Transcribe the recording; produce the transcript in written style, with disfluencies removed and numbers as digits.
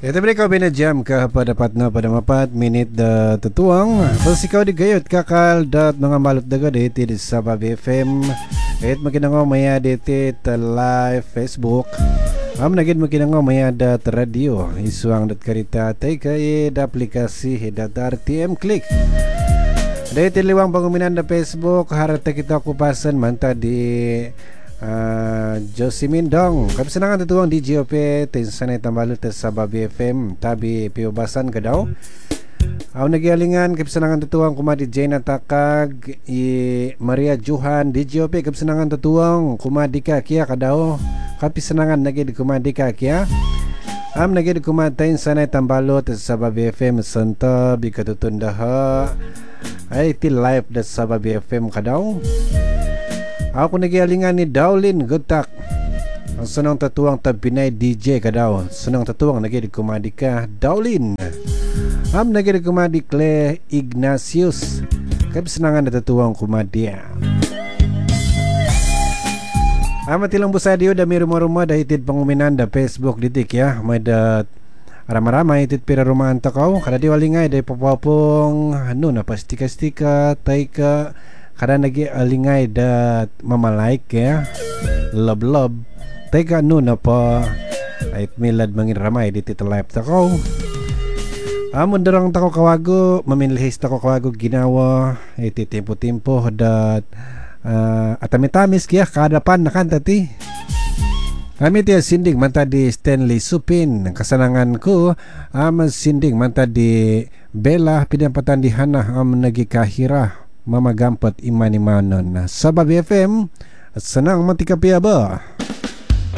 Ito mereka binajam ka dapat na pada 4 minit da tutuang. Tapos ikaw di gayot kakal dat mga malot daga dito di sa Babi FM. Kahit makinango maya dito live Facebook. Nagid makinango maya dat radio. Isuang dat karita tay kay da aplikasi dat RTM Click. Dito liwang panguminan da Facebook. Harata kita kupasan manta di Josie Mindong kapisanangan tutuang di GOP tinsanay tambalot sa Babi FM tabi piubasan ka daw aw nagialingan kapisanangan tutuang kumadi Jane Takag Maria Johan di GOP kapisanangan tutuang kumadi ka kia ka daw kapisanangan nagid kumadi ka kia nagid kumatain sanay tambalot sa Babi FM santa bi katutundaha ay ti live da sa Babi FM ka daw. Ako nagialingan ni Dowlin Gutak. Ang sunang tatuang tabinay DJ ka daw. Sunang tatuang nagilig kumadi ka Dowlin. Nagilig kumadi Clay Ignatius. Kapisanangan na tatuang kumadi. Matilang busadio da may rumah-rumah da hitid panguminan da Facebook ditik ya. May da arama-rama hitid pira rumahan takaw. Kada di walingay da ipapapong na pastika-stika tay ka kada nagi alingay dat mamalaik ya love teka na pa ay milad mangin ramay dito live tako amon darang tako kawago maminlihis tako kawago ginawa iti tempo dat atamitamis kaya kadapan nakanta ti kami ti sinding manta di Stanley Supin kasanangan ko sinding manta di Bella pinampatan di Hana nagikahira mamagampat imani manon sa Babi FM at sanang matikapiya ba?